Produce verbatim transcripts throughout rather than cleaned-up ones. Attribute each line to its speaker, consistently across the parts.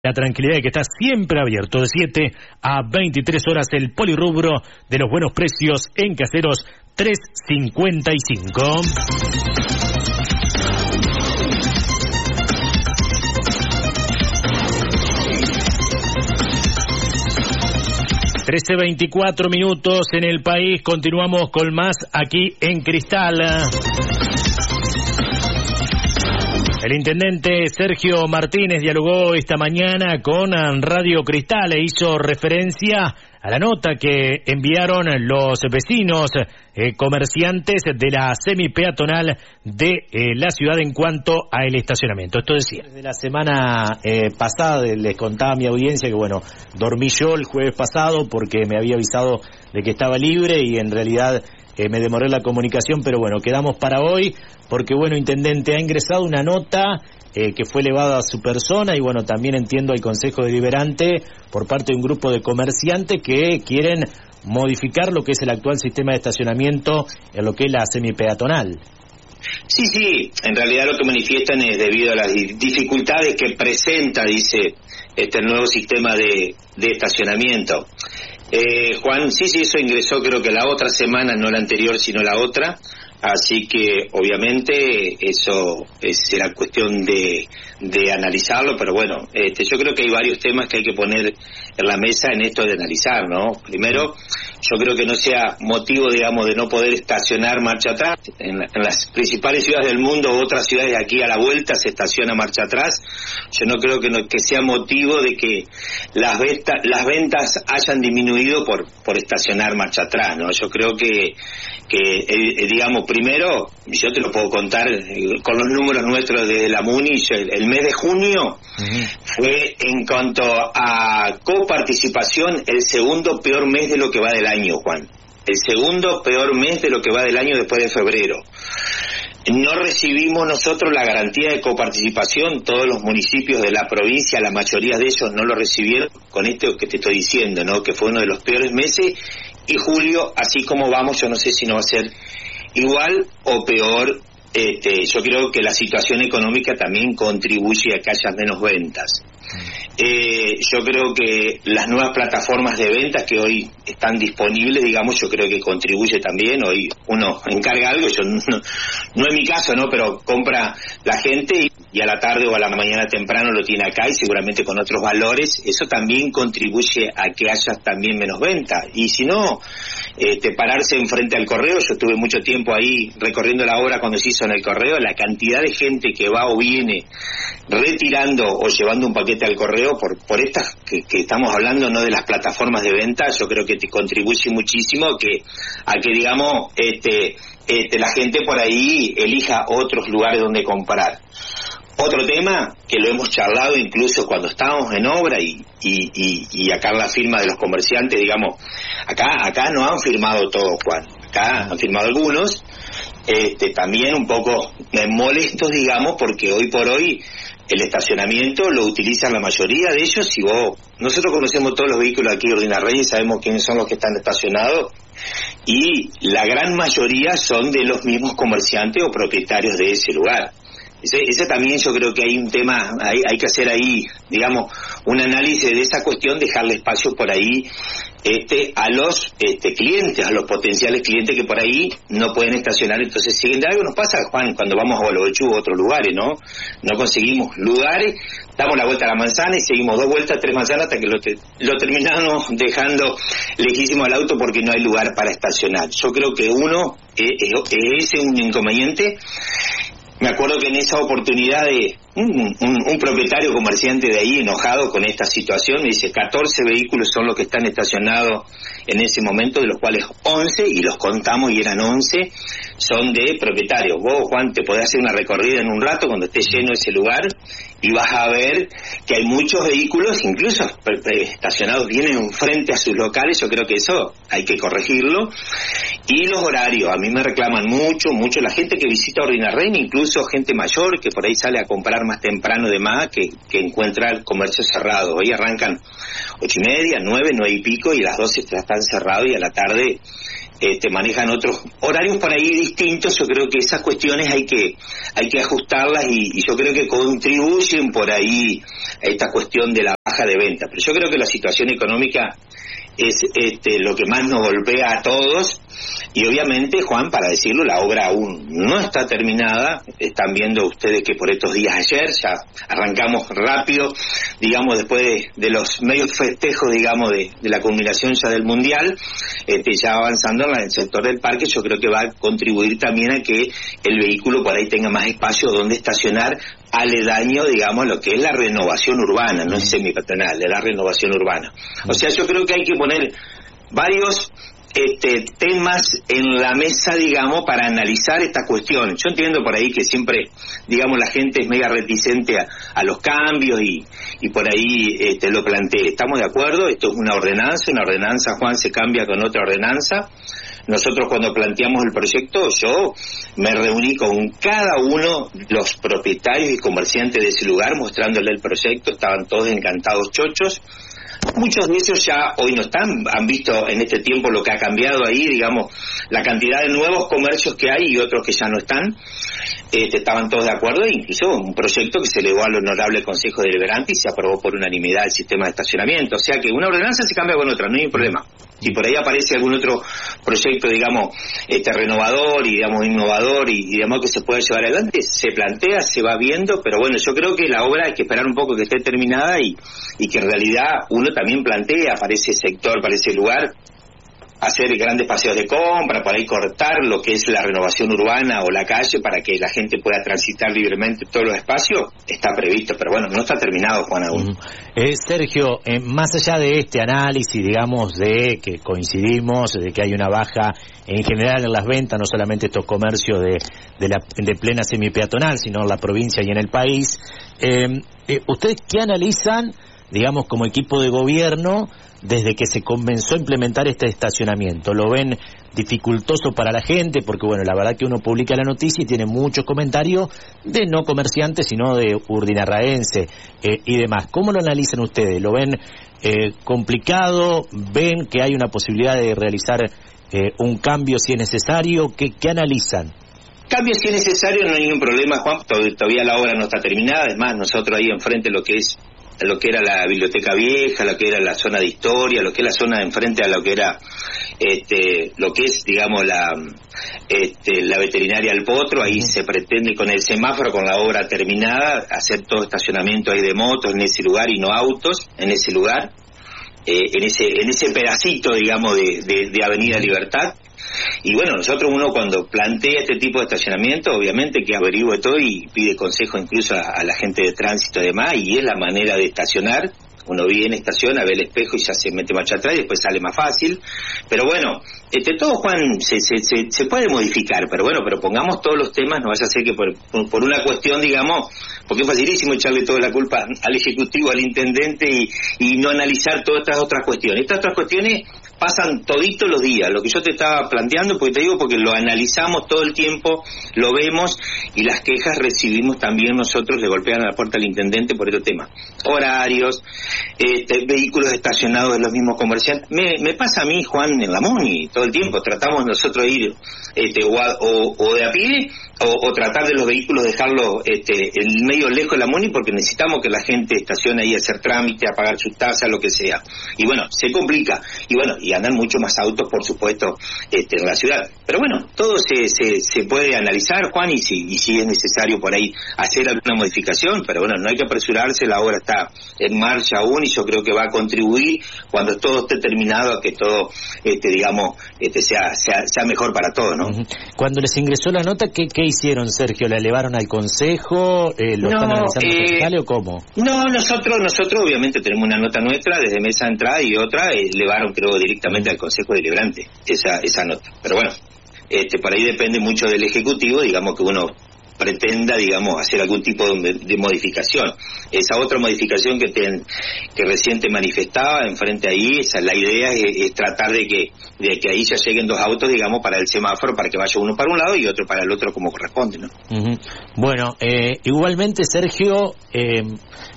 Speaker 1: La tranquilidad de que está siempre abierto de siete a veintitrés horas el polirrubro de los buenos precios en Caseros trescientos cincuenta y cinco. trece veinticuatro minutos en el país, continuamos con más aquí en Cristal. El intendente Sergio Martínez dialogó esta mañana con Radio Cristal e hizo referencia a la nota que enviaron los vecinos eh, comerciantes de la semipeatonal de eh, la ciudad en cuanto al estacionamiento. Esto decía.
Speaker 2: Desde la semana eh, pasada les contaba a mi audiencia que, bueno, dormí yo el jueves pasado porque me había avisado de que estaba libre y en realidad eh, me demoré la comunicación, pero bueno, quedamos para hoy porque, bueno, intendente, ha ingresado una nota Eh, que fue elevada a su persona y bueno, también entiendo al Consejo Deliberante por parte de un grupo de comerciantes que quieren modificar lo que es el actual sistema de estacionamiento en lo que es la semipeatonal.
Speaker 3: Sí, sí, en realidad lo que manifiestan es debido a las dificultades que presenta, dice, este nuevo sistema de, de estacionamiento. Eh, Juan, sí, sí, eso ingresó creo que la otra semana, no la anterior, sino la otra. Así que obviamente eso es, será cuestión de, de analizarlo, pero bueno, este, yo creo que hay varios temas que hay que poner en la mesa en esto de analizar, ¿no? Primero, yo creo que no sea motivo, digamos, de no poder estacionar marcha atrás. En, en las principales ciudades del mundo u otras ciudades de aquí a la vuelta se estaciona marcha atrás. Yo no creo que, no, que sea motivo de que las, venta, las ventas hayan disminuido por, por estacionar marcha atrás, ¿no? Yo creo que, que eh, digamos, primero, yo te lo puedo contar eh, con los números nuestros de la MUNI, el, el mes de junio uh-huh. fue en cuanto a coparticipación el segundo peor mes de lo que va del año, Juan. El segundo peor mes de lo que va del año después de febrero. No recibimos nosotros la garantía de coparticipación, todos los municipios de la provincia, la mayoría de ellos no lo recibieron con esto que te estoy diciendo, ¿no? Que fue uno de los peores meses, y julio, así como vamos, yo no sé si no va a ser igual o peor. Este, yo creo que la situación económica también contribuye a que haya menos ventas. Eh, yo creo que las nuevas plataformas de ventas que hoy están disponibles, digamos, yo creo que contribuye también. Hoy uno encarga algo, yo no, no es mi caso, ¿no? Pero compra la gente y, y a la tarde o a la mañana temprano lo tiene acá y seguramente con otros valores. Eso también contribuye a que haya también menos ventas. Y si no, este, pararse enfrente al correo, yo estuve mucho tiempo ahí recorriendo la obra cuando se hizo en el correo, la cantidad de gente que va o viene retirando o llevando un paquete al correo por por estas que, que estamos hablando, no de las plataformas de venta, yo creo que te contribuye muchísimo que a que digamos este este la gente por ahí elija otros lugares donde comprar. Otro tema que lo hemos charlado incluso cuando estábamos en obra y y y, y acá en la firma de los comerciantes, digamos, acá acá no han firmado todos, Juan, acá han firmado algunos, este también un poco molestos, digamos, porque hoy por hoy el estacionamiento lo utilizan la mayoría de ellos. Si vos, nosotros conocemos todos los vehículos aquí de Ordina Reyes, sabemos quiénes son los que están estacionados, y la gran mayoría son de los mismos comerciantes o propietarios de ese lugar. Ese, ese también yo creo que hay un tema, hay, hay que hacer ahí, digamos, un análisis de esa cuestión, dejarle espacio por ahí este a los este clientes, a los potenciales clientes que por ahí no pueden estacionar. Entonces, si algo nos pasa, Juan, cuando vamos a Gualeguaychú u otros lugares, ¿no? No conseguimos lugares, damos la vuelta a la manzana y seguimos dos vueltas, tres manzanas hasta que lo, te, lo terminamos dejando lejísimo al auto porque no hay lugar para estacionar. Yo creo que uno, eh, es ese un inconveniente. Me acuerdo que en esa oportunidad de un, un, un propietario comerciante de ahí enojado con esta situación me dice catorce vehículos son los que están estacionados en ese momento, de los cuales once, y los contamos y eran once, son de propietarios. Vos, Juan, te podés hacer una recorrida en un rato cuando esté lleno ese lugar y vas a ver que hay muchos vehículos, incluso estacionados bien enfrente a sus locales. Yo creo que eso hay que corregirlo. Y los horarios, a mí me reclaman mucho, mucho la gente que visita Ordina Reina, incluso gente mayor que por ahí sale a comprar más temprano de más, que, que encuentra el comercio cerrado. Hoy arrancan ocho y media, nueve, nueve y pico, y a las doce ya están cerrados, y a la tarde eh, te manejan otros horarios por ahí distintos. Yo creo que esas cuestiones hay que hay que ajustarlas, y, y yo creo que contribuyen por ahí a esta cuestión de la baja de venta. Pero yo creo que la situación económica es este, lo que más nos golpea a todos, y obviamente, Juan, para decirlo, la obra aún no está terminada. Están viendo ustedes que por estos días ayer ya arrancamos rápido, digamos, después de, de los medios festejos, digamos, de, de la culminación ya del Mundial, este, ya avanzando en el sector del parque. Yo creo que va a contribuir también a que el vehículo por ahí tenga más espacio donde estacionar, aledaño, digamos, lo que es la renovación urbana, no es semipeatonal, de la renovación urbana. O sea, yo creo que hay que poner varios este, temas en la mesa, digamos, para analizar esta cuestión. Yo entiendo por ahí que siempre, digamos, la gente es mega reticente a, a los cambios, y, y por ahí este, lo planteé. ¿Estamos de acuerdo? Esto es una ordenanza, una ordenanza, Juan, se cambia con otra ordenanza. Nosotros, cuando planteamos el proyecto, yo me reuní con cada uno de los propietarios y comerciantes de ese lugar, mostrándole el proyecto. Estaban todos encantados, chochos. Muchos de ellos ya hoy no están, han visto en este tiempo lo que ha cambiado ahí, digamos, la cantidad de nuevos comercios que hay, y otros que ya no están. Este, estaban todos de acuerdo, e incluso un proyecto que se elevó al honorable Consejo Deliberante y se aprobó por unanimidad el sistema de estacionamiento. O sea que una ordenanza se cambia con otra, no hay problema. Si por ahí aparece algún otro proyecto, digamos, este renovador y, digamos, innovador y, y digamos, que se pueda llevar adelante, se plantea, se va viendo. Pero bueno, yo creo que la obra hay que esperar un poco que esté terminada, y, y que en realidad uno también plantea para ese sector, para ese lugar, hacer grandes paseos de compra, por ahí cortar lo que es la renovación urbana o la calle para que la gente pueda transitar libremente todos los espacios. Está previsto, pero bueno, no está terminado, Juan, aún.
Speaker 2: Uh-huh. eh, Sergio, eh, más allá de este análisis, digamos, de que coincidimos, de que hay una baja en general en las ventas, no solamente estos comercios de, de, la, de plena semipeatonal, sino en la provincia y en el país, eh, eh, ¿ustedes qué analizan, digamos, como equipo de gobierno, desde que se comenzó a implementar este estacionamiento? ¿Lo ven dificultoso para la gente? Porque, bueno, la verdad que uno publica la noticia y tiene muchos comentarios de no comerciantes, sino de urdinarraense eh, y demás. ¿Cómo lo analizan ustedes? ¿Lo ven eh, complicado? ¿Ven que hay una posibilidad de realizar eh, un cambio si es necesario? ¿Qué, qué analizan?
Speaker 3: Cambio si es necesario, no hay ningún problema, Juan. Todavía la obra no está terminada. Además, nosotros ahí enfrente lo que es lo que era la biblioteca vieja, lo que era la zona de historia, lo que es la zona de enfrente a lo que era este lo que es, digamos, la este la veterinaria al Potro. Ahí se pretende, con el semáforo, con la obra terminada, hacer todo estacionamiento ahí de motos en ese lugar y no autos en ese lugar, eh, en ese en ese pedacito, digamos, de, de, de Avenida Libertad. Y bueno, nosotros, uno cuando plantea este tipo de estacionamiento, obviamente que averigüe todo y pide consejo incluso a, a la gente de tránsito y demás, y es la manera de estacionar. Uno viene, estaciona, ve el espejo y ya se mete marcha atrás y después sale más fácil. Pero bueno, este todo, Juan, se, se, se, se puede modificar, pero bueno, pero pongamos todos los temas, no vaya a ser que por, por, por una cuestión, digamos, porque es facilísimo echarle toda la culpa al Ejecutivo, al Intendente, y, y no analizar todas estas otras cuestiones. Estas otras cuestiones pasan toditos los días, lo que yo te estaba planteando, porque te digo, porque lo analizamos todo el tiempo, lo vemos, y las quejas recibimos también nosotros, le golpean a la puerta al Intendente por este tema. Horarios, este, vehículos estacionados de los mismos comerciantes. Me, me pasa a mí, Juan, en la Muni, todo el tiempo, tratamos nosotros de ir este, o, a, o, o de a pie, o, o tratar de los vehículos dejarlos este, en medio lejos de la Muni, porque necesitamos que la gente estacione ahí a hacer trámite, a pagar su tasa, lo que sea. Y bueno, se complica. Y bueno, y andan mucho más autos, por supuesto, este, en la ciudad. Pero bueno, todo se, se, se puede analizar, Juan, y si, y si es necesario por ahí hacer alguna modificación, pero bueno, no hay que apresurarse, la obra está en marcha aún, y yo creo que va a contribuir, cuando todo esté terminado, a que todo, este, digamos, este, sea, sea, sea mejor para todos, ¿no?
Speaker 2: Cuando les ingresó la nota, ¿qué, qué hicieron, Sergio? ¿La elevaron al Consejo? Eh, ¿Lo no, están analizando eh, fiscales o cómo?
Speaker 3: No, nosotros, nosotros obviamente tenemos una nota nuestra desde mesa de entrada, y otra eh, elevaron, creo, directamente al Consejo Deliberante esa esa nota. Pero bueno, este por ahí depende mucho del Ejecutivo, digamos, que uno pretenda, digamos, hacer algún tipo de, de modificación. Esa otra modificación que te, que recién te manifestaba enfrente ahí, esa la idea es, es tratar de que de que ahí ya lleguen dos autos, digamos, para el semáforo, para que vaya uno para un lado y otro para el otro, como corresponde, ¿no?
Speaker 2: Uh-huh. Bueno, eh, igualmente, Sergio, eh,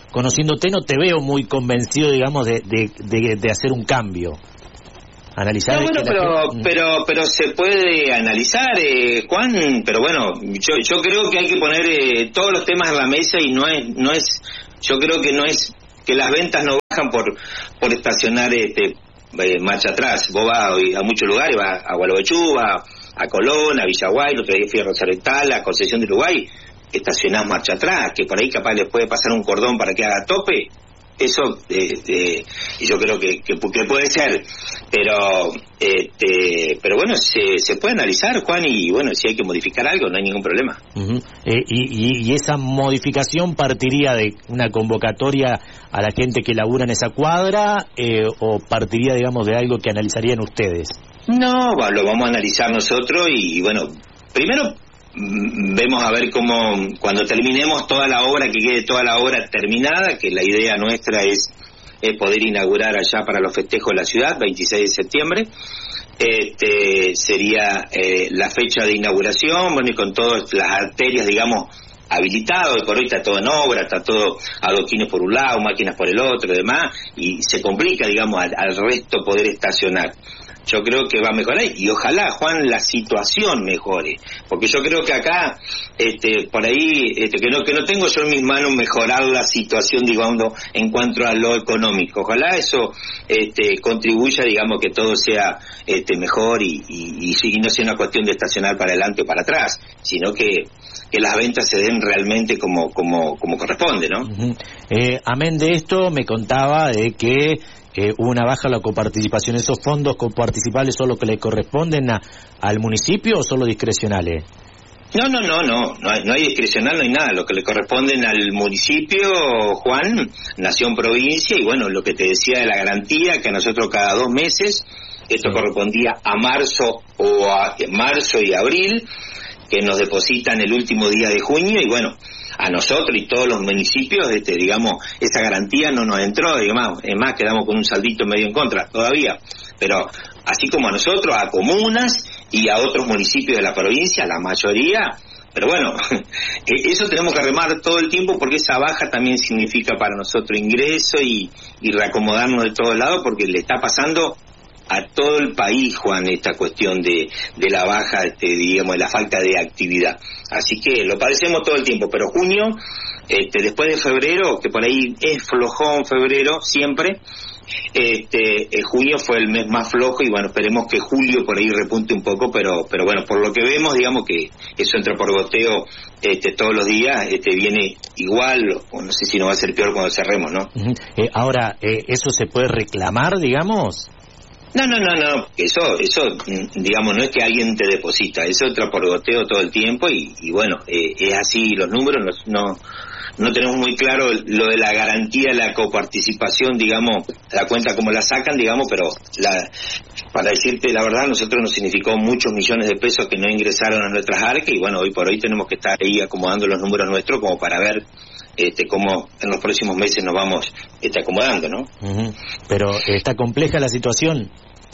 Speaker 2: conociéndote no te veo muy convencido, digamos, de, de, de, de hacer un cambio. Analizar.
Speaker 3: No, bueno, pero, gente... pero, pero se puede analizar, eh, Juan, pero bueno, yo, yo creo que hay que poner eh, todos los temas en la mesa y no es, no es, yo creo que no es que las ventas no bajan por, por estacionar este eh, marcha atrás. Vos vas a muchos lugares, vas a Gualeguaychú, vas a Colón, a Villaguay, el otro día fui a Rosario Tal, a Concepción de Uruguay, estacionás marcha atrás, que por ahí capaz les puede pasar un cordón para que haga tope. Eso eh, eh, yo creo que, que, que puede ser, pero este, pero bueno, se, se puede analizar, Juan, y bueno, si hay que modificar algo no hay ningún problema.
Speaker 2: Uh-huh. eh, y, y, y esa modificación partiría de una convocatoria a la gente que labura en esa cuadra, eh, o partiría, digamos, de algo que analizarían ustedes.
Speaker 3: No, bueno, lo vamos a analizar nosotros y bueno, primero vemos a ver cómo, cuando terminemos toda la obra, que quede toda la obra terminada, que la idea nuestra es, es poder inaugurar allá para los festejos de la ciudad, veintiséis de septiembre, este sería eh, la fecha de inauguración, bueno, y con todas las arterias, digamos, habilitado, y por hoy está todo en obra, está todo adoquines por un lado, máquinas por el otro, demás, y se complica, digamos, al, al resto poder estacionar. Yo creo que va a mejorar y ojalá, Juan, la situación mejore, porque yo creo que acá, este, por ahí, este, que no que no tengo yo en mis manos mejorar la situación, digamos, en cuanto a lo económico. Ojalá eso este, contribuya, digamos, que todo sea este, mejor y, y, y no sea una cuestión de estacionar para adelante o para atrás, sino que que las ventas se den realmente como como como corresponde, ¿no?
Speaker 2: Uh-huh. Eh, amén de esto, me contaba de que Eh, hubo una baja la coparticipación. ¿Esos fondos coparticipables son los que le corresponden a, al municipio o son los discrecionales?
Speaker 3: No, no, no, no, no hay, no hay discrecional, no hay nada. Lo que le corresponden al municipio, Juan, nación, provincia, y bueno, lo que te decía de la garantía, que a nosotros cada dos meses, esto sí. correspondía a marzo o a marzo y abril, que nos depositan el último día de junio, y bueno, a nosotros y todos los municipios, este, digamos, esa garantía no nos entró, digamos, es más, quedamos con un saldito medio en contra todavía, pero así como a nosotros, a comunas y a otros municipios de la provincia, la mayoría, pero bueno, eso tenemos que remar todo el tiempo porque esa baja también significa para nosotros ingreso y, y reacomodarnos de todos lados porque le está pasando a todo el país, Juan, esta cuestión de, de la baja, este, digamos, de la falta de actividad. Así que lo padecemos todo el tiempo, pero junio, este, después de febrero, que por ahí es flojón febrero siempre, este, eh, junio fue el mes más flojo y bueno, esperemos que julio por ahí repunte un poco, pero pero bueno, por lo que vemos, digamos que eso entra por goteo este, todos los días, este, viene igual, o no sé si no va a ser peor cuando cerremos, ¿no?
Speaker 2: Uh-huh. eh, ahora, eh, ¿eso se puede reclamar, digamos?
Speaker 3: No, no, no, no, eso, eso, digamos, no es que alguien te deposita, eso entra por goteo todo el tiempo y, y bueno, eh, es así, los números no, no, no tenemos muy claro lo de la garantía, la coparticipación, digamos, la cuenta como la sacan, digamos, pero la, para decirte la verdad, nosotros nos significó muchos millones de pesos que no ingresaron a nuestras arcas y bueno, hoy por hoy tenemos que estar ahí acomodando los números nuestros como para ver este cómo en los próximos meses nos vamos este, acomodando, ¿no?
Speaker 2: Uh-huh. Pero está compleja la situación.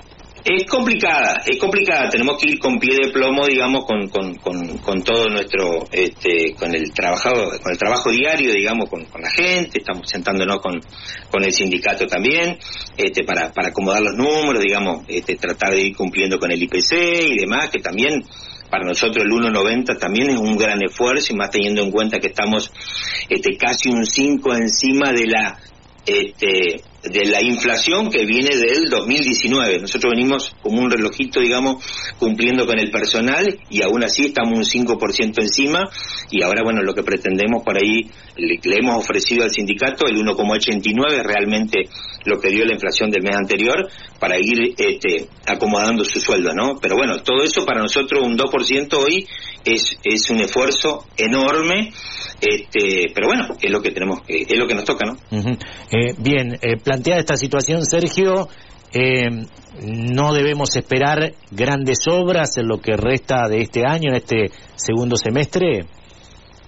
Speaker 3: Es complicada, es complicada, tenemos que ir con pie de plomo, digamos, con con, con, con todo nuestro, este, con el trabajo, con el trabajo diario, digamos, con, con la gente, estamos sentándonos con, con el sindicato también, este, para, para acomodar los números, digamos, este, tratar de ir cumpliendo con el I P C y demás, que también para nosotros el uno noventa también es un gran esfuerzo, y más teniendo en cuenta que estamos este, casi un cinco encima de la este de la inflación que viene del dos mil diecinueve. Nosotros venimos como un relojito, digamos, cumpliendo con el personal y aún así estamos un cinco por ciento encima y ahora, bueno, lo que pretendemos por ahí, le, le hemos ofrecido al sindicato el uno coma ochenta y nueve, realmente lo que dio la inflación del mes anterior, para ir este, acomodando su sueldo, ¿no? Pero bueno, todo eso para nosotros un dos por ciento hoy es es un esfuerzo enorme, este pero bueno, es lo que tenemos, es lo que nos toca, ¿no?
Speaker 2: Uh-huh. eh, bien, eh, planteada esta situación, Sergio, eh, no debemos esperar grandes obras en lo que resta de este año, en este segundo semestre.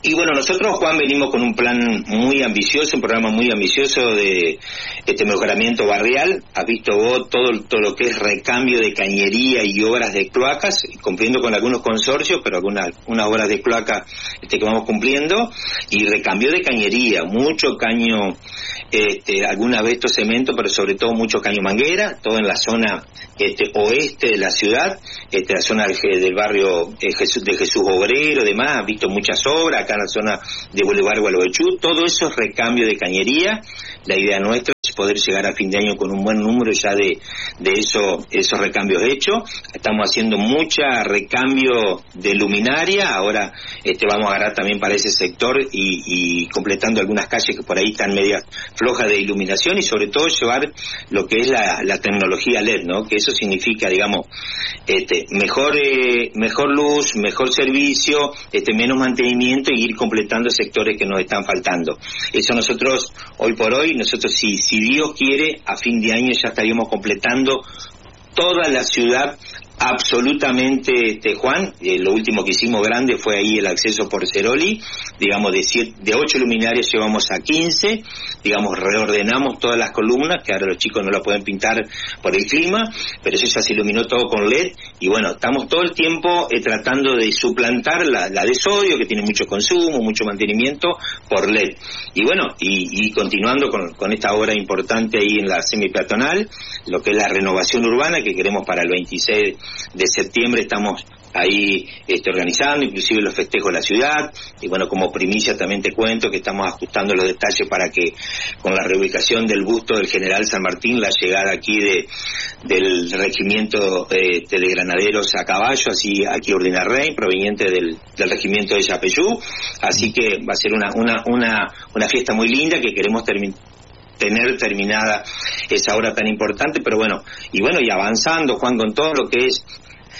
Speaker 3: Y bueno, nosotros, Juan, venimos con un plan muy ambicioso, un programa muy ambicioso de este mejoramiento barrial. Has visto vos todo, todo lo que es recambio de cañería y obras de cloacas, cumpliendo con algunos consorcios, pero algunas unas obras de cloaca este, que vamos cumpliendo, y recambio de cañería, mucho caño, este, alguna vez esto cemento, pero sobre todo mucho caño manguera, todo en la zona este, oeste de la ciudad, este, la zona del, del barrio eh, Jesús, de Jesús Obrero, demás. Has visto muchas obras acá en la zona de Boulevard Gualeguaychú, todo eso es recambio de cañería. La idea nuestra es poder llegar a fin de año con un buen número ya de, de eso, esos recambios hechos. Estamos haciendo mucha recambio de luminaria, ahora este, vamos a agarrar también para ese sector y, y completando algunas calles que por ahí están medias flojas de iluminación, y sobre todo llevar lo que es la, la tecnología L E D, ¿no? Que eso significa, digamos, este, mejor, eh, mejor luz, mejor servicio, este, menos mantenimiento, y ir completando sectores que nos están faltando. Eso nosotros, hoy por hoy, nosotros si, si Dios quiere, a fin de año ya estaríamos completando toda la ciudad absolutamente, este, Juan. Eh, lo último que hicimos grande fue ahí el acceso por Ceroli, digamos de siete, de ocho luminarias llevamos a quince, digamos reordenamos todas las columnas, que ahora los chicos no la pueden pintar por el clima, pero eso ya se iluminó todo con L E D, y bueno, estamos todo el tiempo eh, tratando de suplantar la, la de sodio, que tiene mucho consumo, mucho mantenimiento, por L E D. Y bueno, y, y continuando con, con esta obra importante ahí en la semipeatonal, lo que es la renovación urbana, que queremos para el veintiséis de septiembre, estamos ahí este, organizando, inclusive los festejos de la ciudad, y bueno, como primicia también te cuento que estamos ajustando los detalles para que con la reubicación del busto del general San Martín, la llegada aquí de del regimiento eh, de granaderos a caballo, así aquí Ordina Rey, proveniente del, del regimiento de Yapeyú, así que va a ser una una una, una fiesta muy linda que queremos terminar tener terminada esa obra tan importante, pero bueno, y bueno, y avanzando, Juan, con todo lo que es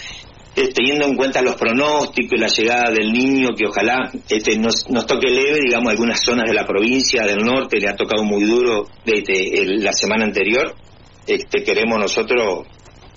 Speaker 3: eh, teniendo en cuenta los pronósticos y la llegada del niño, que ojalá este, nos, nos toque leve, digamos, algunas zonas de la provincia del norte le ha tocado muy duro desde el, la semana anterior. Este, queremos nosotros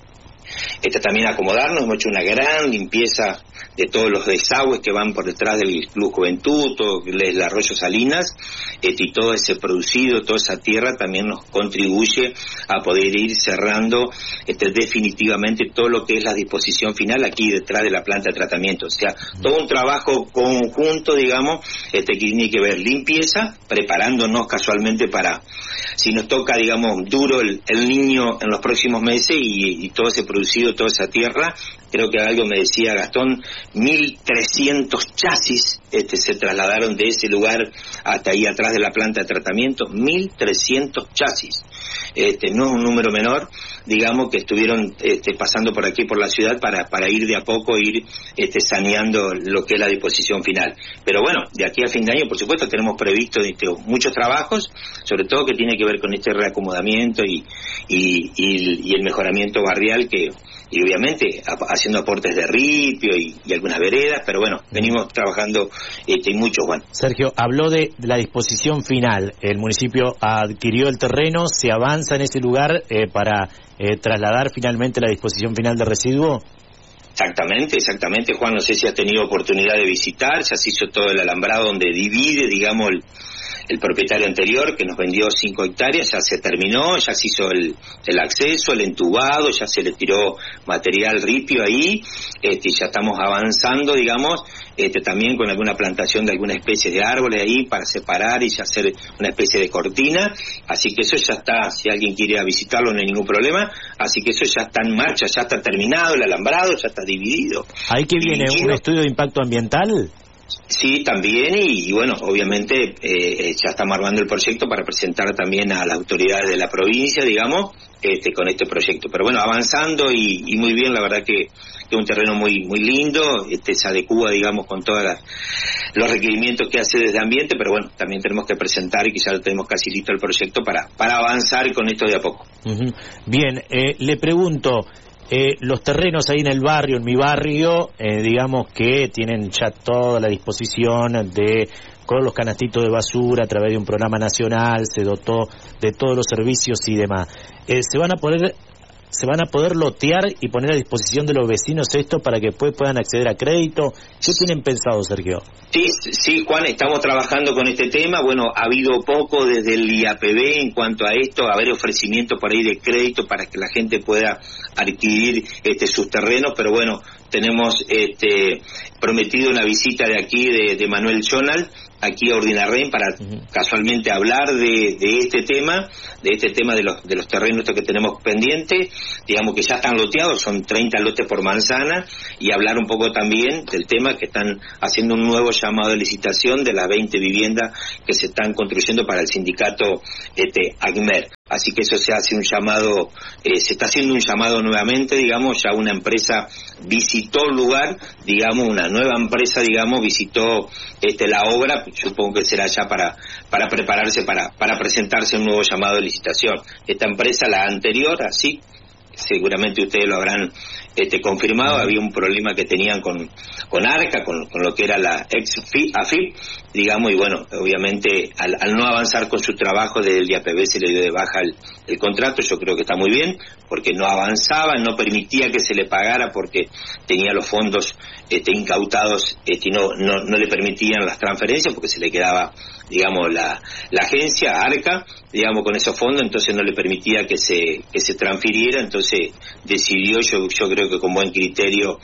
Speaker 3: este, también acomodarnos, hemos hecho una gran limpieza de todos los desagües que van por detrás del Club Juventud, todo el arroyo Salinas, este, y todo ese producido, toda esa tierra también nos contribuye a poder ir cerrando este, definitivamente todo lo que es la disposición final aquí detrás de la planta de tratamiento. O sea, todo un trabajo conjunto, digamos, este, que tiene que ver limpieza, preparándonos casualmente para, si nos toca, digamos, duro el, el niño en los próximos meses, y, y todo ese producido, toda esa tierra. Creo que algo me decía Gastón, mil trescientos chasis este, se trasladaron de ese lugar hasta ahí atrás de la planta de tratamiento, mil trescientos chasis. Este, no es un número menor, digamos, que estuvieron este, pasando por aquí, por la ciudad, para, para ir de a poco, ir este, saneando lo que es la disposición final. Pero bueno, de aquí a fin de año, por supuesto, tenemos previsto este, muchos trabajos, sobre todo que tiene que ver con este reacomodamiento y, y, y, y el mejoramiento barrial, que y obviamente haciendo aportes de ripio y, y algunas veredas, pero bueno, venimos trabajando este, y mucho, Juan.
Speaker 2: Sergio, habló de la disposición final. El municipio adquirió el terreno, se avanza en ese lugar eh, para eh, trasladar finalmente la disposición final de residuo.
Speaker 3: Exactamente, exactamente, Juan, no sé si has tenido oportunidad de visitar, ya se hizo todo el alambrado donde divide, digamos, el el propietario anterior, que nos vendió cinco hectáreas, ya se terminó, ya se hizo el, el acceso, el entubado, ya se le tiró material ripio ahí, este, ya estamos avanzando, digamos, este, también con alguna plantación de alguna especie de árboles ahí para separar y ya hacer una especie de cortina, así que eso ya está, si alguien quiere ir a visitarlo no hay ningún problema, así que eso ya está en marcha, ya está terminado el alambrado, ya está dividido.
Speaker 2: ¿Ahí que viene dividido. Un estudio de impacto ambiental?
Speaker 3: Sí, también, y, y bueno, obviamente eh, ya estamos armando el proyecto para presentar también a las autoridades de la provincia, digamos, este, con este proyecto. Pero bueno, avanzando y, y muy bien, la verdad que es un terreno muy muy lindo, este se adecúa, digamos, con todos los requerimientos que hace desde ambiente, pero bueno, también tenemos que presentar y que ya lo tenemos casi listo el proyecto para, para avanzar con esto de a poco.
Speaker 2: Uh-huh. Bien, eh, le pregunto, Eh, los terrenos ahí en el barrio, en mi barrio, eh, digamos que tienen ya toda la disposición de, con los canastitos de basura a través de un programa nacional, se dotó de todos los servicios y demás. Eh, ¿se van a poder ¿se van a poder lotear y poner a disposición de los vecinos esto para que después puedan acceder a crédito? ¿Qué tienen pensado, Sergio?
Speaker 3: Sí, sí, Juan, estamos trabajando con este tema. Bueno, ha habido poco desde el I A P B en cuanto a esto, a haber ofrecimientos por ahí de crédito para que la gente pueda adquirir este sus terrenos, pero bueno, tenemos este prometido una visita de aquí de, de Manuel Jonal aquí a Urdinarrain para uh-huh. casualmente hablar de, de este tema, de este tema de los de los terrenos que tenemos pendientes, digamos que ya están loteados, son treinta lotes por manzana, y hablar un poco también del tema que están haciendo un nuevo llamado de licitación de las veinte viviendas que se están construyendo para el sindicato este ACMER. Así que eso se hace un llamado, eh, se está haciendo un llamado nuevamente, digamos, ya una empresa visitó el lugar, digamos, una nueva empresa, digamos, visitó este la obra, supongo que será ya para para prepararse para para presentarse un nuevo llamado de licitación. Esta empresa, la anterior, así, seguramente ustedes lo habrán este confirmado, había un problema que tenían con con Arca, con, con lo que era la ex A F I P, digamos, y bueno, obviamente al, al no avanzar con su trabajo desde el I A P B se le dio de baja el, el contrato. Yo creo que está muy bien, porque no avanzaba, no permitía que se le pagara porque tenía los fondos este, incautados este, y no, no, no le permitían las transferencias porque se le quedaba, digamos, la, la agencia, Arca, digamos, con esos fondos, entonces no le permitía que se que se transfiriera, entonces decidió, yo yo creo que con buen criterio,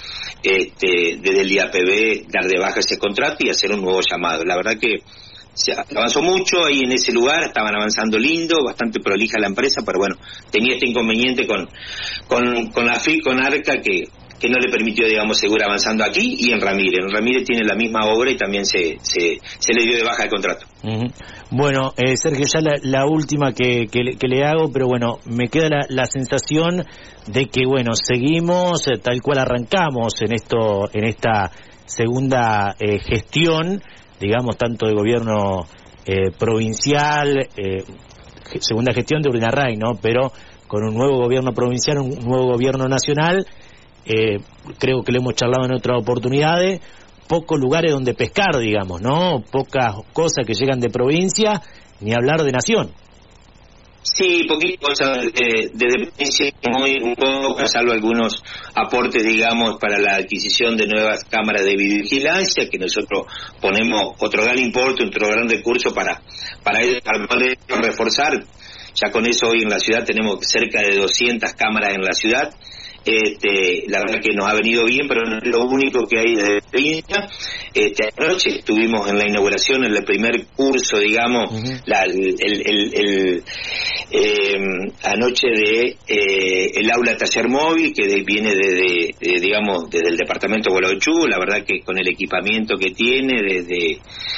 Speaker 3: este desde el I A P B dar de baja ese contrato y hacer un nuevo llamado. La verdad que se avanzó mucho ahí en ese lugar, estaban avanzando lindo, bastante prolija la empresa, pero bueno, tenía este inconveniente con con con la A F I, con Arca, que que no le permitió, digamos, seguir avanzando aquí y en Ramírez. En Ramírez tiene la misma obra y también se se, se le dio de baja el contrato.
Speaker 2: Uh-huh. Bueno, eh, Sergio, ya la, la última que, que, le, que le hago, pero bueno, me queda la, la sensación de que, bueno, seguimos eh, tal cual arrancamos en esto, en esta segunda eh, gestión, digamos, tanto de gobierno eh, provincial, eh, segunda gestión de Urdinarrain, ¿no? Pero con un nuevo gobierno provincial, un nuevo gobierno nacional. Eh, creo que lo hemos charlado en otras oportunidades, pocos lugares donde pescar, digamos, ¿no? Pocas cosas que llegan de provincia, ni hablar de nación.
Speaker 3: Sí, poquitas cosas eh, desde provincia, muy un poco, salvo algunos aportes, digamos, para la adquisición de nuevas cámaras de videovigilancia, que nosotros ponemos otro gran importe, otro gran recurso para para, para poder reforzar. Ya con eso hoy en la ciudad tenemos cerca de doscientas cámaras en la ciudad. Este, la verdad que nos ha venido bien, pero no es lo único que hay de experiencia. Este, anoche estuvimos en la inauguración, en el primer curso, digamos, uh-huh. la, el, el, el, el eh, anoche de eh, el aula taller móvil, que de, viene de, de, de, digamos, desde el departamento de Gualeguaychú. La verdad que con el equipamiento que tiene, desde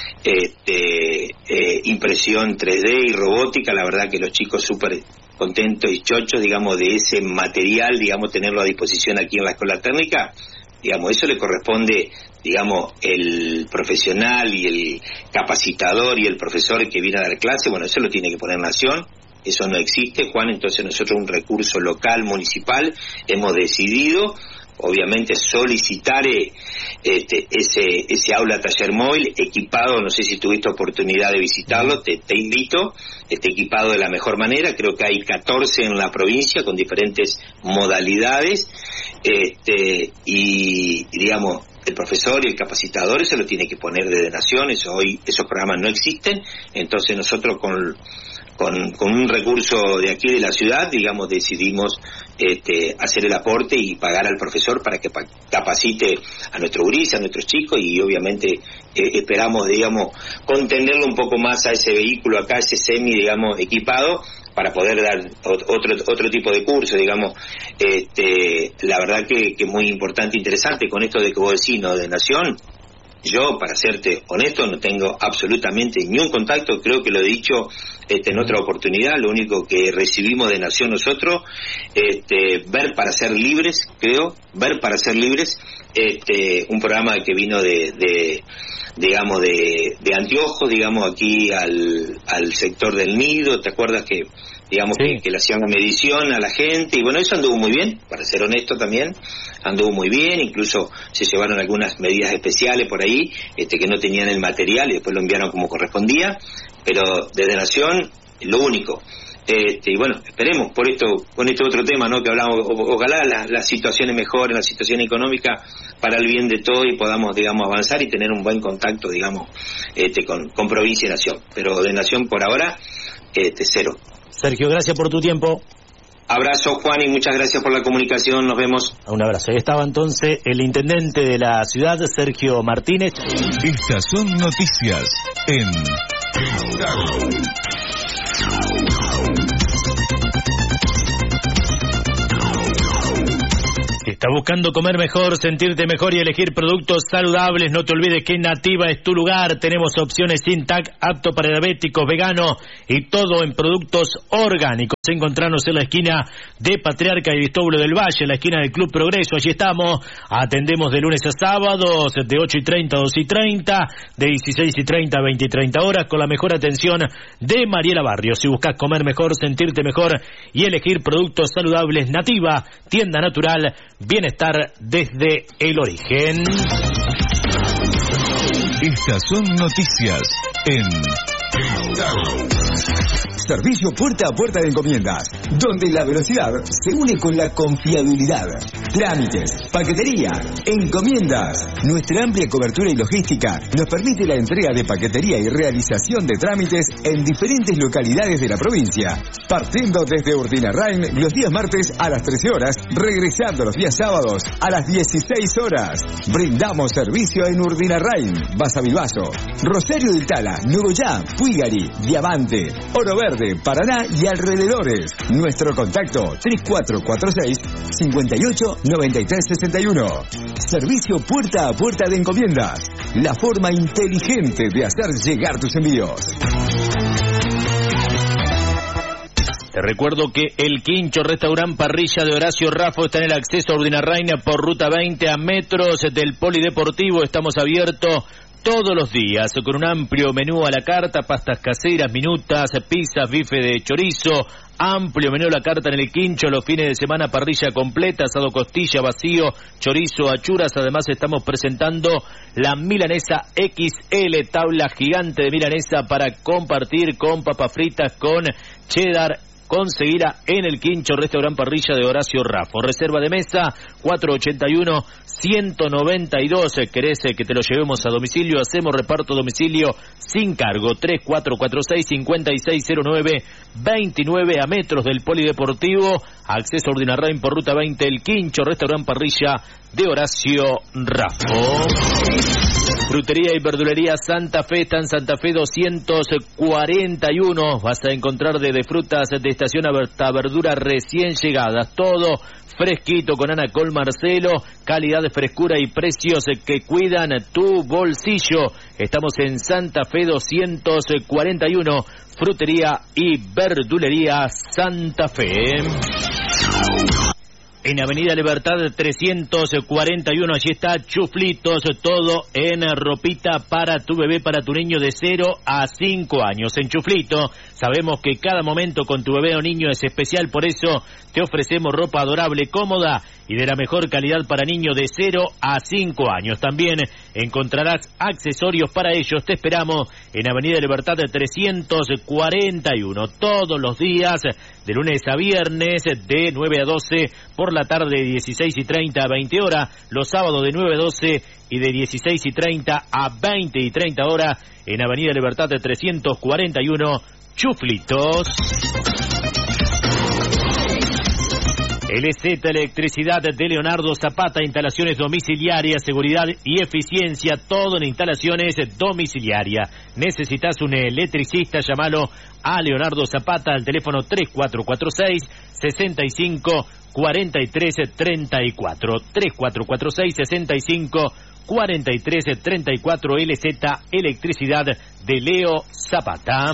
Speaker 3: este, eh, impresión tres D y robótica, la verdad que los chicos súper contentos y chochos, digamos, de ese material, digamos, tenerlo a disposición aquí en la escuela técnica. Digamos, eso le corresponde, digamos, el profesional y el capacitador y el profesor que viene a dar clase, bueno, eso lo tiene que poner Nación. Eso no existe, Juan. Entonces nosotros, un recurso local, municipal, hemos decidido, obviamente, solicitar eh, este, ese ese aula taller móvil equipado. No sé si tuviste oportunidad de visitarlo, te, te invito. Está equipado de la mejor manera, creo que hay catorce en la provincia con diferentes modalidades, este y, y digamos, el profesor y el capacitador eso lo tiene que poner desde Nación. Eso hoy, esos programas no existen, entonces nosotros con Con, con un recurso de aquí de la ciudad, digamos, decidimos este, hacer el aporte y pagar al profesor para que pa- capacite a nuestros gurises, a nuestros chicos, y obviamente eh, esperamos, digamos, contenerlo un poco más a ese vehículo acá, ese semi, digamos, equipado, para poder dar otro otro tipo de curso, digamos. Este, la verdad que, que es muy importante e interesante con esto de que vos decís, ¿no?, de Nación. Yo, para serte honesto, no tengo absolutamente ni un contacto, creo que lo he dicho este, en otra oportunidad. Lo único que recibimos de Nación nosotros, este, Ver para Ser Libres, creo, Ver para Ser Libres, este, un programa que vino de, de digamos, de, de Anteojos, digamos, aquí al, al sector del Nido. ¿Te acuerdas que, digamos, sí, que, que le hacían una medición a la gente? Y bueno, eso anduvo muy bien, para ser honesto también, anduvo muy bien. Incluso se llevaron algunas medidas especiales por ahí, este, que no tenían el material y después lo enviaron como correspondía. Pero desde Nación, lo único, Este, y bueno, esperemos por esto, con este otro tema, ¿no? Que hablamos, o, ojalá las, las situaciones mejoren, la situación económica para el bien de todo y podamos, digamos, avanzar y tener un buen contacto, digamos, este, con, con provincia y nación. Pero de nación por ahora, este, cero.
Speaker 2: Sergio, gracias por tu tiempo.
Speaker 3: Abrazo, Juan, y muchas gracias por la comunicación. Nos vemos.
Speaker 2: Un abrazo. Ahí estaba entonces el intendente de la ciudad, Sergio Martínez.
Speaker 4: Estas son noticias en
Speaker 1: ¿Estás buscando comer mejor, sentirte mejor y elegir productos saludables? No te olvides que Nativa es tu lugar. Tenemos opciones sin T A C, apto para diabéticos, veganos y todo en productos orgánicos. Encontrarnos en la esquina de Patriarca y Vistóbulo del Valle, en la esquina del Club Progreso. Allí estamos. Atendemos de lunes a sábados, de ocho y treinta a dos y treinta, de dieciséis y treinta a veinte y treinta horas, con la mejor atención de Mariela Barrios. Si buscas comer mejor, sentirte mejor y elegir productos saludables, Nativa, tienda natural, bienestar desde el origen.
Speaker 4: Estas son noticias en
Speaker 5: Servicio puerta a puerta de encomiendas, donde la velocidad se une con la confiabilidad. Trámites, paquetería, encomiendas. Nuestra amplia cobertura y logística nos permite la entrega de paquetería y realización de trámites en diferentes localidades de la provincia, partiendo desde Urdinarrain los días martes a las trece horas, regresando los días sábados a las dieciséis horas. Brindamos servicio en Urdinarrain, Basavilbaso, Rosario del Tala, Nugoyá, Puigari, Diamante, Oro Verde, Paraná y alrededores. Nuestro contacto tres cuatro cuatro seis, cinco ocho nueve tres seis uno. Servicio puerta a puerta de encomiendas. La forma inteligente de hacer llegar tus envíos.
Speaker 1: Te recuerdo que el Quincho Restaurant Parrilla de Horacio Raffo está en el acceso a Urdinarrain por ruta veinte, a metros del Polideportivo. Estamos abiertos todos los días, con un amplio menú a la carta, pastas caseras, minutas, pizzas, bife de chorizo, amplio menú a la carta en el Quincho, los fines de semana parrilla completa, asado costilla, vacío, chorizo, achuras. Además estamos presentando la milanesa equis ele, tabla gigante de milanesa para compartir con papas fritas, con cheddar. Conseguirá en el Quincho Restaurant Parrilla de Horacio Raffo. Reserva de mesa cuatro ochenta y uno, ciento noventa y dos. ¿Querés que te lo llevemos a domicilio? Hacemos reparto a domicilio sin cargo. tres cuatro cuatro seis, cinco seis cero nueve, dos nueve, a metros del Polideportivo. Acceso a Urdinarrain por ruta veinte, el Quincho Restaurant Parrilla de Horacio Raffo. Frutería y verdulería Santa Fe, está en Santa Fe doscientos cuarenta y uno. Vas a encontrar desde frutas de estación hasta verduras recién llegadas. Todo fresquito con Ana Col Marcelo, calidad de frescura y precios que cuidan tu bolsillo. Estamos en Santa Fe doscientos cuarenta y uno, Frutería y verdulería Santa Fe. En Avenida Libertad trescientos cuarenta y uno, allí está Chuflitos, todo en ropita para tu bebé, para tu niño de cero a cinco años. En Chuflito sabemos que cada momento con tu bebé o niño es especial, por eso te ofrecemos ropa adorable, cómoda y de la mejor calidad para niños de cero a cinco años. También encontrarás accesorios para ellos. Te esperamos en Avenida Libertad trescientos cuarenta y uno, todos los días, de lunes a viernes, de nueve a doce, por la tarde de dieciséis y treinta a veinte horas, los sábados de nueve a doce y de dieciséis y treinta a veinte y treinta horas, en Avenida Libertad trescientos cuarenta y uno, Chuflitos. L Z Electricidad de Leonardo Zapata, instalaciones domiciliarias, seguridad y eficiencia, todo en instalaciones domiciliarias. Necesitas un electricista, llámalo a Leonardo Zapata al teléfono tres cuatro cuatro seis, seis cinco, cuatro tres tres cuatro, tres cuatro cuatro seis, seis cinco, cuatro tres tres cuatro. L Z Electricidad de Leo Zapata.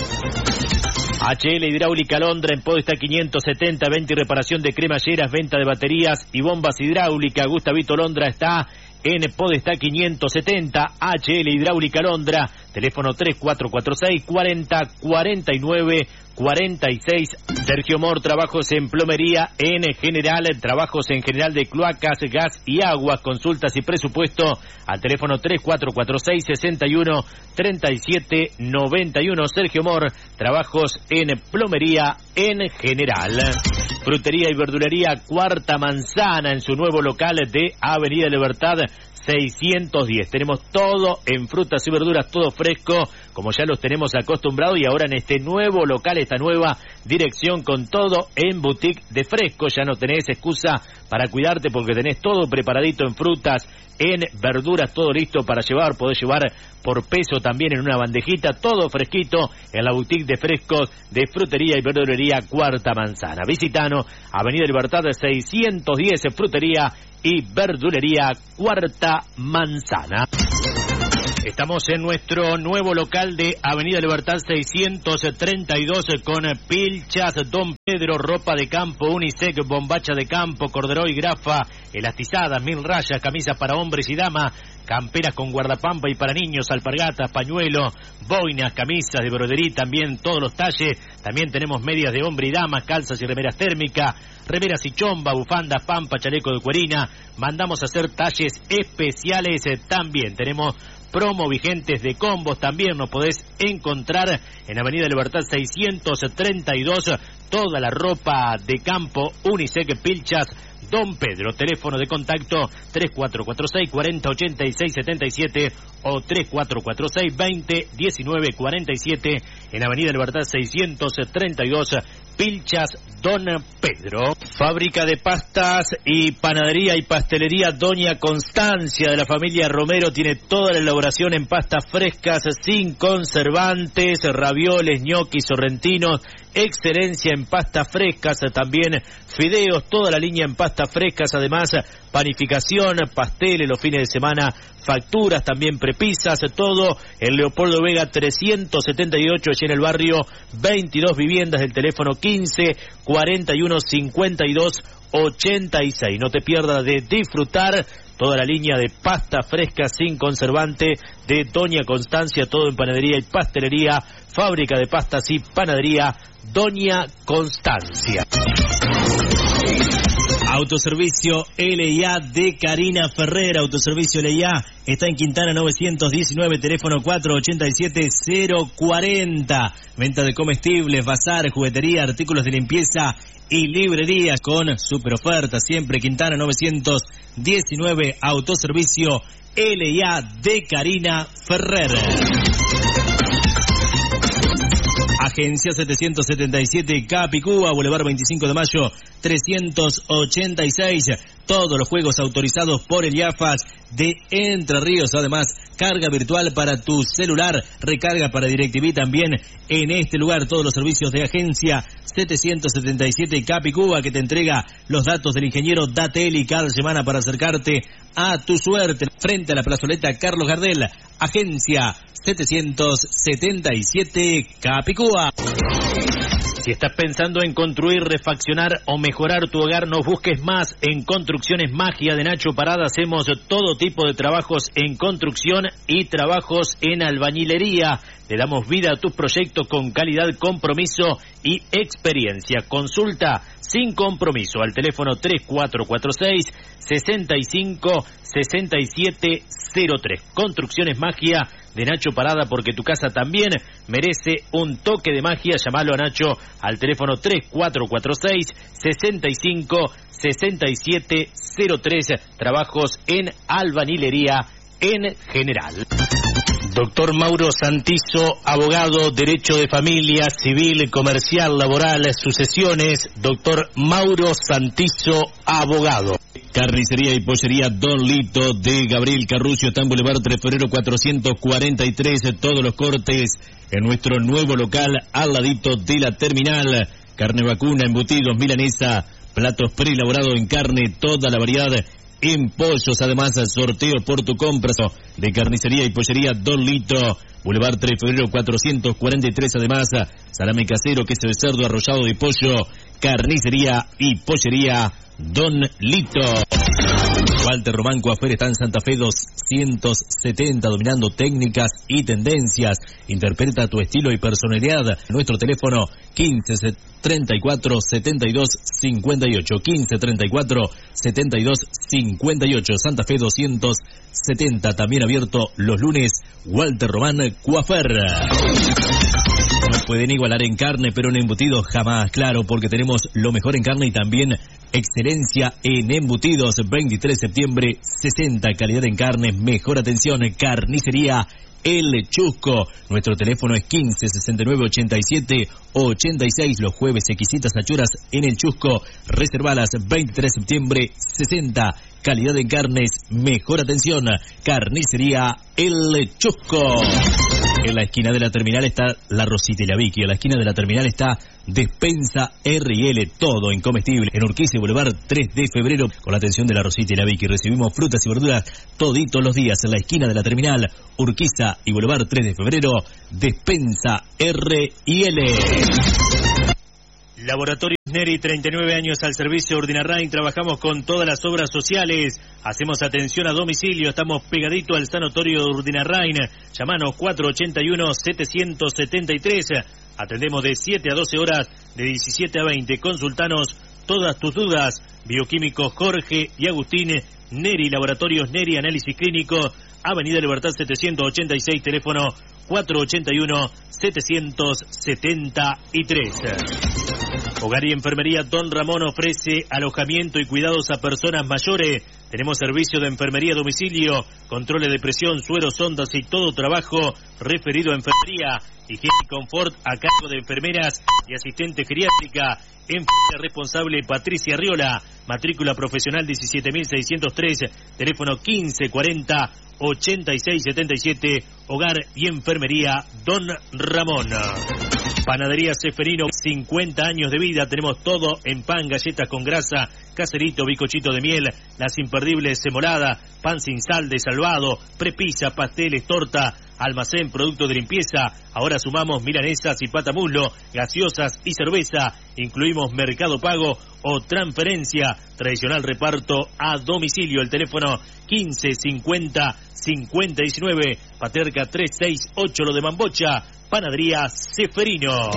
Speaker 1: H L Hidráulica Londra, en Podestá quinientos setenta, venta y reparación de cremalleras, venta de baterías y bombas hidráulicas. Gustavito Londra está en Podestá quinientos setenta. H L Hidráulica Londra, teléfono tres cuatro cuatro seis, cuarenta, cuarenta y nueve, cuarenta y seis. Sergio Mor, trabajos en plomería en general, trabajos en general de cloacas, gas y agua, consultas y presupuesto al teléfono tres cuatro cuatro seis, seis uno, tres siete nueve uno. Sergio Mor, trabajos en plomería en general. Frutería y verdulería Cuarta Manzana en su nuevo local de Avenida Libertad seiscientos diez. Tenemos todo en frutas y verduras, todo fresco, como ya los tenemos acostumbrados, y ahora en este nuevo local, esta nueva dirección con todo en boutique de fresco. Ya no tenés excusa para cuidarte porque tenés todo preparadito en frutas, en verduras, todo listo para llevar. Podés llevar por peso también en una bandejita, todo fresquito en la boutique de frescos de Frutería y Verdulería Cuarta Manzana. Visitanos, Avenida Libertad seiscientos diez, Frutería y Verdulería Cuarta Manzana. Estamos en nuestro nuevo local de Avenida Libertad seiscientos treinta y dos con pilchas Don Pedro, ropa de campo, unisex, bombacha de campo, corderoy, grafa, elastizadas, mil rayas, camisas para hombres y damas, camperas con guardapampa y para niños, alpargatas, pañuelos, boinas, camisas de brodería, también todos los talles. También tenemos medias de hombre y damas, calzas y remeras térmicas, remeras y chomba, bufandas, pampa, chaleco de cuerina. Mandamos a hacer talles especiales eh, también. Tenemos promo vigentes de combos, también nos podés encontrar en Avenida Libertad seiscientos treinta y dos, toda la ropa de campo, unisex, pilchas Don Pedro. Teléfono de contacto tres cuatro cuatro seis, cuarenta, ochenta y seis, setenta y siete o tres cuatro cuatro seis, veinte, diecinueve, cuarenta y siete en Avenida Libertad seiscientos treinta y dos, Pilchas Don Pedro. Fábrica de pastas y panadería y pastelería Doña Constancia de la familia Romero tiene toda la elaboración en pastas frescas sin conservantes, ravioles, ñoquis, sorrentinos, excelencia en pastas frescas, también fideos, toda la línea en pastas frescas, además panificación, pasteles los fines de semana, facturas, también prepisas, todo en Leopoldo Vega trescientos setenta y ocho, allí en el barrio, veintidós viviendas, del teléfono quince, cuarenta y uno, cincuenta y dos, ochenta y seis. No te pierdas de disfrutar toda la línea de pasta fresca sin conservante de Doña Constancia, todo en panadería y pastelería, fábrica de pastas y panadería Doña Constancia. Autoservicio L y A de Karina Ferrer. Autoservicio L y A está en Quintana novecientos diecinueve, teléfono cuatro ochenta y siete, cero cuarenta. Venta de comestibles, bazar, juguetería, artículos de limpieza y librerías con super ofertas. Siempre Quintana novecientos diecinueve. Autoservicio L y A de Karina Ferrer. Agencia setecientos setenta y siete Capicúa, Boulevard veinticinco de mayo trescientos ochenta y seis. Todos los juegos autorizados por el IAFAS de Entre Ríos. Además, carga virtual para tu celular, recarga para DirecTV también en este lugar. Todos los servicios de Agencia setecientos setenta y siete Capicúa, que te entrega los datos del ingeniero Dateli cada semana para acercarte a tu suerte. Frente a la plazoleta Carlos Gardel, Agencia setecientos setenta y siete Capicúa. Si estás pensando en construir, refaccionar o mejorar tu hogar, no busques más. En Construcciones Magia de Nacho Parada hacemos todo tipo de trabajos en construcción y trabajos en albañilería. Le damos vida a tus proyectos con calidad, compromiso y experiencia. Consulta sin compromiso al teléfono tres cuatro cuatro seis, sesenta y cinco, sesenta y siete cero tres. Construcciones Magia de Nacho Parada, porque tu casa también merece un toque de magia. Llamalo a Nacho al teléfono tres cuatro cuatro seis, sesenta y cinco, sesenta y siete cero tres. Trabajos en albañilería en general. Doctor Mauro Santizo, abogado, derecho de familia, civil, comercial, laboral, sucesiones. Doctor Mauro Santizo, abogado. Carnicería y pollería Don Lito de Gabriel Carrucio, está en Boulevard tres de Febrero cuatrocientos cuarenta y tres. Todos los cortes en nuestro nuevo local al ladito de la terminal. Carne vacuna, embutidos, milanesa, platos preelaborados en carne, toda la variedad en pollos. Además, sorteo por tu compra de carnicería y pollería Don Lito, Boulevard tres de Febrero cuatrocientos cuarenta y tres. Además, salame casero, queso de cerdo, arrollado de pollo, carnicería y pollería Don Lito. Walter Román Coafer está en Santa Fe doscientos setenta, dominando técnicas y tendencias. Interpreta tu estilo y personalidad. Nuestro teléfono quince treinta y cuatro setenta y dos cincuenta y ocho, quince treinta y cuatro setenta y dos cincuenta y ocho. Santa Fe doscientos setenta, también abierto los lunes. Walter Román Coafer. No pueden igualar en carne, pero en embutidos jamás, claro, porque tenemos lo mejor en carne y también excelencia en embutidos. Veintitrés de septiembre, sesenta, calidad en carne, mejor atención, carnicería El Chusco. Nuestro teléfono es quince sesenta y nueve ochenta y siete ochenta y seis. Los jueves exquisitas achuras en El Chusco. Reservalas. Veintitrés de septiembre, sesenta, calidad en carnes, mejor atención, carnicería El Chusco. En la esquina de la terminal está La Rosita y la Vicky. En la esquina de la terminal está Despensa R y L, todo en comestible. En Urquiza, Boulevard tres de febrero, con la atención de La Rosita y la Vicky. Recibimos frutas y verduras toditos los días. En la esquina de la terminal, Urquiza y Boulevard tres de febrero, Despensa R y L. Laboratorio Neri, treinta y nueve años al servicio de Urdinarrain. Trabajamos con todas las obras sociales. Hacemos atención a domicilio. Estamos pegadito al sanatorio de Urdinarrain. Llamanos cuatro ochenta y uno setecientos setenta y tres. Atendemos de siete a doce horas, de diecisiete a veinte. Consultanos todas tus dudas. Bioquímicos Jorge y Agustín Neri. Laboratorios Neri, análisis clínico. Avenida Libertad setecientos ochenta y seis. Teléfono cuatro ochenta y uno setecientos setenta y tres. Hogar y Enfermería Don Ramón ofrece alojamiento y cuidados a personas mayores. Tenemos servicio de enfermería a domicilio, controles de presión, sueros, sondas y todo trabajo referido a enfermería. Higiene y confort a cargo de enfermeras y asistente geriátrica. Enfermera responsable Patricia Riola. Matrícula profesional diecisiete mil seiscientos tres. Teléfono quince cuarenta ochenta y seis setenta y siete. Hogar y Enfermería Don Ramón. Panadería Ceferino, cincuenta años de vida. Tenemos todo en pan, galletas con grasa, caserito, bicochito de miel, las imperdibles semolada, pan sin sal de Salvado, prepisa, pasteles, torta, almacén, productos de limpieza. Ahora sumamos milanesas y patamuslo, gaseosas y cerveza. Incluimos Mercado Pago o transferencia. Tradicional reparto a domicilio. El teléfono quince cincuenta cincuenta diecinueve. Paterca trescientos sesenta y ocho, lo de Mambocha. Panadería Ceferino.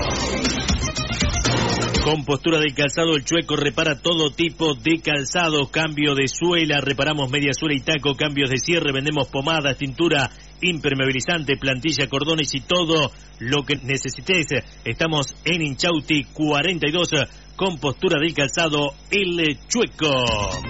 Speaker 1: Compostura del calzado El Chueco repara todo tipo de calzado, cambio de suela, reparamos media suela y taco, cambios de cierre, vendemos pomadas, tintura, impermeabilizante, plantilla, cordones y todo lo que necesites. Estamos en Inchausti cuarenta y dos, Compostura del calzado El Chueco.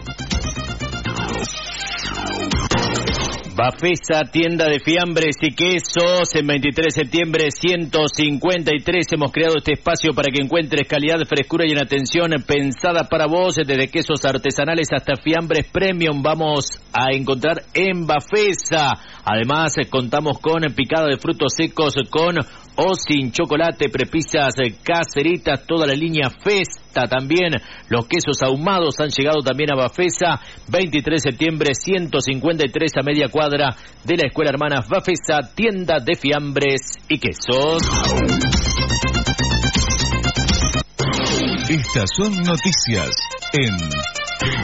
Speaker 1: Bafesa, tienda de fiambres y quesos. En veintitrés de septiembre ciento cincuenta y tres hemos creado este espacio para que encuentres calidad, frescura y una atención pensada para vos. Desde quesos artesanales hasta fiambres premium vamos a encontrar en Bafesa. Además contamos con picada de frutos secos con o sin chocolate, prepisas caseritas, toda la línea Festa también. Los quesos ahumados han llegado también a Bafesa. veintitrés de septiembre ciento cincuenta y tres, a media cuadra de la Escuela Hermanas Bafesa, tienda de fiambres y quesos.
Speaker 4: Estas son noticias en